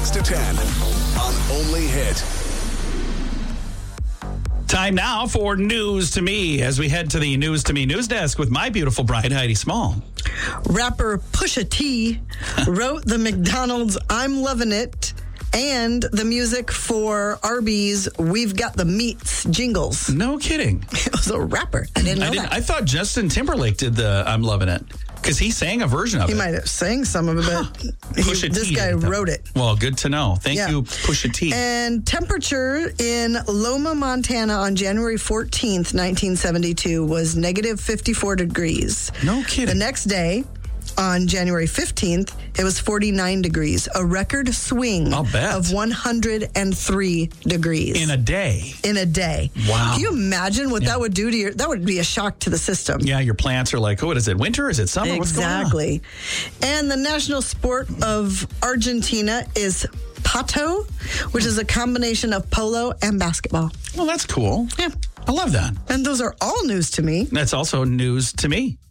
6 to 10 on Only Hit. Time now for News to Me as we head to the News to Me news desk with my beautiful bride, Heidi Small. Rapper Pusha T wrote the McDonald's I'm Lovin' It and the music for Arby's We've Got the Meats jingles. No kidding. It was a rapper. I didn't know that. I thought Justin Timberlake did the I'm Lovin' It because he sang a version of it. He might have sang some of it, but this guy wrote it. Well, good to know. Thank you, Pusha T. And temperature in Loma, Montana on January 14th, 1972 was negative 54 degrees. No kidding. The next day, on January 15th, it was 49 degrees, a record swing of 103 degrees. In a day? In a day. Wow. Can you imagine what that would do to your, that would be a shock to the system. Yeah, your plants are like, oh, what is it, winter? Is it summer? Exactly. What's going on? And the national sport of Argentina is pato, which is a combination of polo and basketball. Well, that's cool. Yeah. I love that. And those are all news to me. That's also news to me.